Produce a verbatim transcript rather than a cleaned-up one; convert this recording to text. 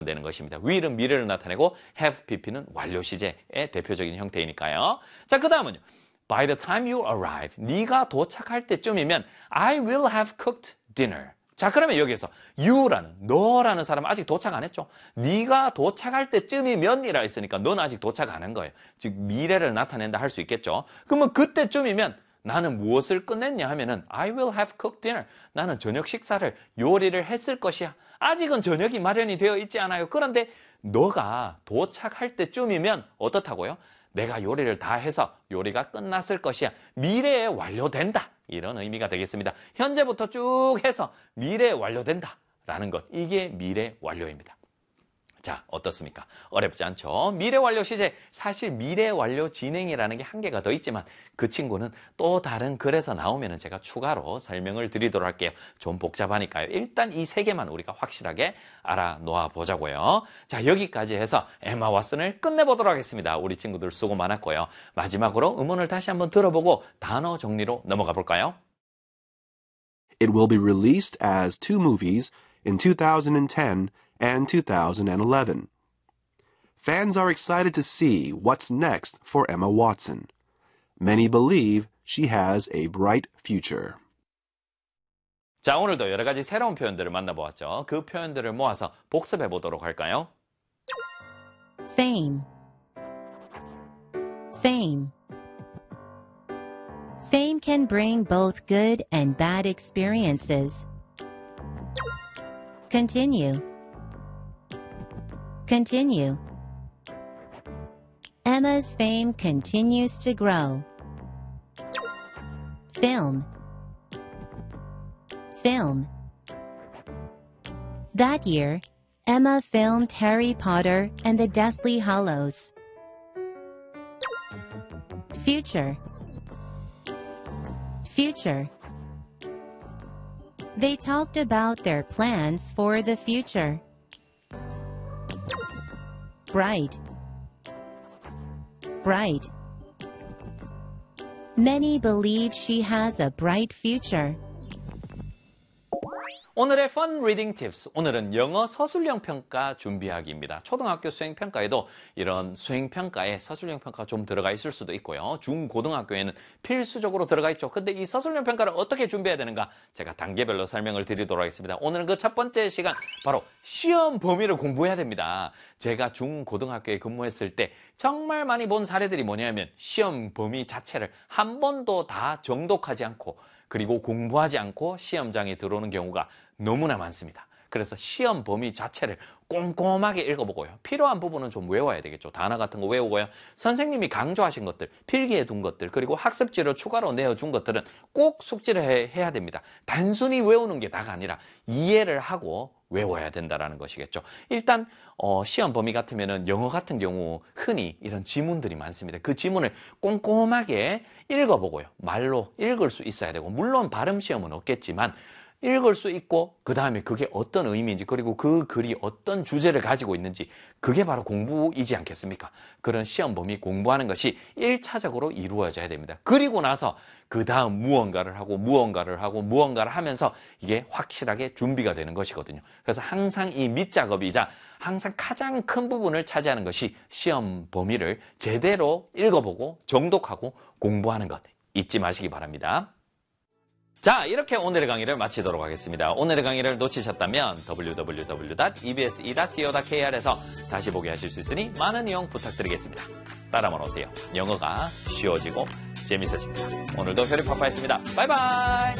되는 것입니다. will은 미래를 나타내고 have pp는 완료 시제의 대표적인 형태이니까요. 자, 그 다음은요. By the time you arrive, 네가 도착할 때쯤이면 I will have cooked dinner. 자, 그러면 여기에서 you라는, 너라는 사람은 아직 도착 안 했죠. 네가 도착할 때쯤이면이라 했으니까 너는 아직 도착 안 한 거예요. 즉 미래를 나타낸다 할 수 있겠죠. 그러면 그때쯤이면 나는 무엇을 끝냈냐 하면은 I will have cooked dinner. 나는 저녁 식사를 요리를 했을 것이야. 아직은 저녁이 마련이 되어 있지 않아요. 그런데 너가 도착할 때쯤이면 어떻다고요? 내가 요리를 다 해서 요리가 끝났을 것이야. 미래에 완료된다. 이런 의미가 되겠습니다. 현재부터 쭉 해서 미래에 완료된다. 라는 것. 이게 미래 완료입니다. 자, 어떻습니까? 어렵지 않죠? 미래 완료 시제, 사실 미래 완료 진행이라는 게 한 개가 더 있지만 그 친구는 또 다른 글에서 나오면 제가 추가로 설명을 드리도록 할게요. 좀 복잡하니까요. 일단 이 세 개만 우리가 확실하게 알아놓아 보자고요. 자, 여기까지 해서 에마 왓슨을 끝내보도록 하겠습니다. 우리 친구들 수고 많았고요. 마지막으로 음원을 다시 한번 들어보고 단어 정리로 넘어가 볼까요? It will be released as two movies in two thousand ten and two thousand eleven. Fans are excited to see what's next for Emma Watson. Many believe she has a bright future. 자, 오늘도 여러 가지 새로운 표현들을 만나보았죠. 그 표현들을 모아서 복습해 보도록 할까요? Fame. Fame. Fame can bring both good and bad experiences. Continue. Continue. Emma's fame continues to grow. Film. Film. That year, Emma filmed Harry Potter and the Deathly Hallows. Future. Future. They talked about their plans for the future. Bright. Bright. Many believe she has a bright future. 오늘의 Fun Reading Tips, 오늘은 영어 서술형 평가 준비하기입니다. 초등학교 수행평가에도 이런 수행평가에 서술형 평가가 좀 들어가 있을 수도 있고요. 중고등학교에는 필수적으로 들어가 있죠. 근데 이 서술형 평가를 어떻게 준비해야 되는가 제가 단계별로 설명을 드리도록 하겠습니다. 오늘은 그 첫 번째 시간 바로 시험 범위를 공부해야 됩니다. 제가 중고등학교에 근무했을 때 정말 많이 본 사례들이 뭐냐면 시험 범위 자체를 한 번도 다 정독하지 않고 그리고 공부하지 않고 시험장에 들어오는 경우가 너무나 많습니다. 그래서 시험 범위 자체를 꼼꼼하게 읽어보고요. 필요한 부분은 좀 외워야 되겠죠. 단어 같은 거 외우고요. 선생님이 강조하신 것들, 필기해 둔 것들, 그리고 학습지를 추가로 내어준 것들은 꼭 숙지를 해, 해야 됩니다. 단순히 외우는 게 다가 아니라 이해를 하고 외워야 된다는 것이겠죠. 일단 어, 시험 범위 같으면은 영어 같은 경우 흔히 이런 지문들이 많습니다. 그 지문을 꼼꼼하게 읽어보고요. 말로 읽을 수 있어야 되고 물론 발음 시험은 없겠지만 읽을 수 있고 그 다음에 그게 어떤 의미인지 그리고 그 글이 어떤 주제를 가지고 있는지 그게 바로 공부이지 않겠습니까? 그런 시험 범위 공부하는 것이 일 차적으로 이루어져야 됩니다. 그리고 나서 그 다음 무언가를 하고 무언가를 하고 무언가를 하면서 이게 확실하게 준비가 되는 것이거든요. 그래서 항상 이 밑작업이자 항상 가장 큰 부분을 차지하는 것이 시험 범위를 제대로 읽어보고 정독하고 공부하는 것 잊지 마시기 바랍니다. 자, 이렇게 오늘의 강의를 마치도록 하겠습니다. 오늘의 강의를 놓치셨다면 더블유 더블유 더블유 닷 이비에스이 닷 씨오 닷 케이알에서 다시 보게 하실 수 있으니 많은 이용 부탁드리겠습니다. 따라만 오세요. 영어가 쉬워지고 재밌어집니다. 오늘도 별이파파였습니다. 바이바이.